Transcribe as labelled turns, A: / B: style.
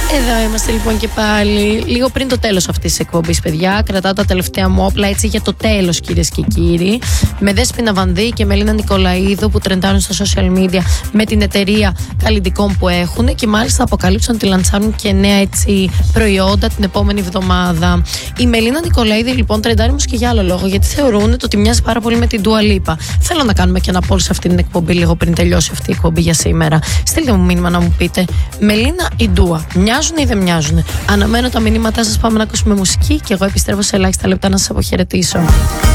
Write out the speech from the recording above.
A: Εδώ είμαστε λοιπόν και πάλι, λίγο πριν το τέλος αυτής της εκπομπής, παιδιά. Κρατάω τα τελευταία μου όπλα έτσι για το τέλος, κυρίες και κύριοι. Με Δέσποινα Βανδύ και Μελίνα Νικολαίδου που τρεντάρουν στα social media με την εταιρεία καλλυντικών που έχουν και μάλιστα αποκαλύψαν ότι λαντσάρουν και νέα έτσι προϊόντα την επόμενη εβδομάδα. Η Μελίνα Νικολαίδου λοιπόν τρεντάρει όμως και για άλλο λόγο, γιατί θεωρούν ότι μοιάζει πάρα πολύ με την Dua Lipa. Θέλω να κάνουμε και ένα poll σε αυτή την εκπομπή λίγο πριν τελειώσει αυτή η εκπομπή για σήμερα. Στείλτε μου μήνυμα να μου πείτε, Μελίνα ή Dua, μοιάζουν ή δεν μοιάζουν? Αναμένω τα μηνύματά σας, πάμε να ακούσουμε μουσική και εγώ επιστρέφω σε ελάχιστα λεπτά να σας αποχαιρετήσω.